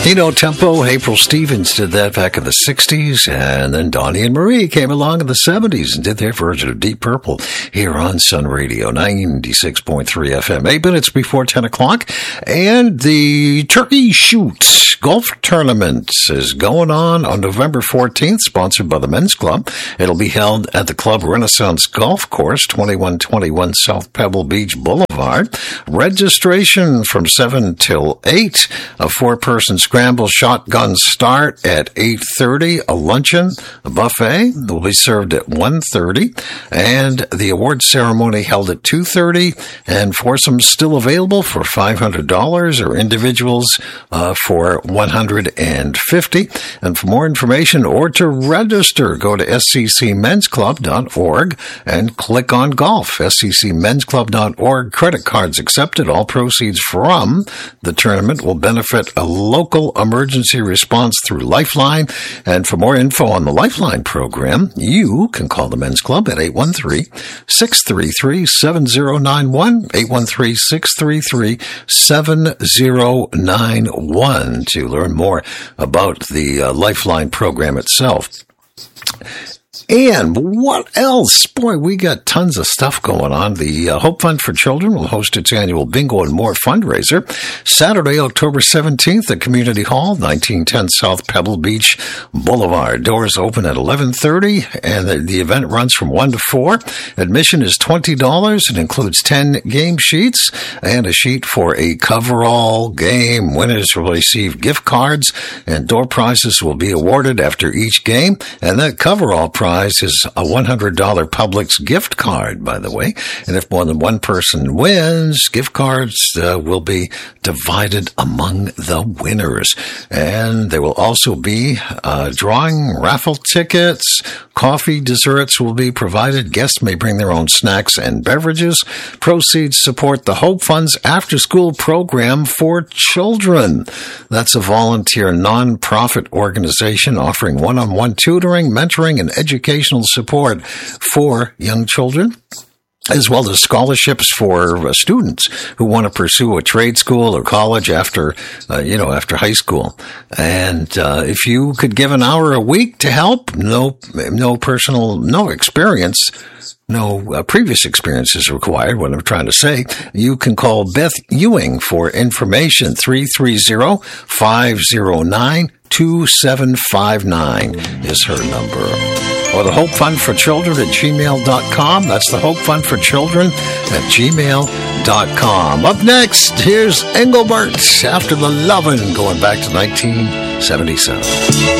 Tempo, April Stevens did that back in the 60s, and then Donnie and Marie came along in the 70s and did their version of Deep Purple here on Sun Radio, 96.3 FM, 8 minutes before 10 o'clock. And the Turkey Shoot Golf Tournament is going on November 14th, sponsored by the Men's Club. It'll be held at the Club Renaissance Golf Course, 2121 South Pebble Beach Boulevard. Registration from 7 till 8. A four-person scramble shotgun start at 8:30. A luncheon, a buffet will be served at 1:30. And the award ceremony held at 2:30. And foursomes still available for $500 or individuals for $150. And for more information or to register, go to sccmensclub.org and click on golf. sccmensclub.org. Credit cards accepted. All proceeds from the tournament will benefit a local emergency response through Lifeline. And for more info on the Lifeline program, you can call the Men's Club at 813-633-7091, 813-633-7091 to learn more about the Lifeline program itself. And what else? Boy, we got tons of stuff going on. The Hope Fund for Children will host its annual Bingo and More fundraiser Saturday, October 17th at Community Hall, 1910 South Pebble Beach Boulevard. Doors open at 11:30, and the event runs from 1 to 4. Admission is $20. It includes 10 game sheets and a sheet for a coverall game. Winners will receive gift cards, and door prizes will be awarded after each game. And that coverall prize is a $100 Publix gift card, by the way. And if more than one person wins, gift cards will be divided among the winners. And there will also be drawing raffle tickets. Coffee, desserts will be provided. Guests may bring their own snacks and beverages. Proceeds support the Hope Fund's after-school program for children. That's a volunteer non-profit organization offering one-on-one tutoring, mentoring, and educational support for young children, as well as scholarships for students who want to pursue a trade school or college after high school. And if you could give an hour a week to help, no previous experience is required, what I'm trying to say. You can call Beth Ewing for information, 330-509-2759 is her number. Or the Hope Fund for Children at gmail.com. That's the Hope Fund for Children at gmail.com. Up next, here's Engelbert after the Lovin', going back to 1977.